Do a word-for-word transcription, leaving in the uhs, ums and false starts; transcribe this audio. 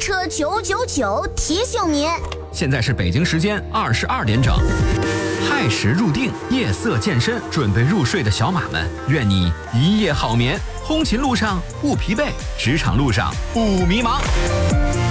车九九九提醒您， 现在是北京时间二十二点整。亥时入定，夜色渐深，准备入睡的小马们，愿你一夜好眠。通勤路上不疲惫，职场路上不迷茫。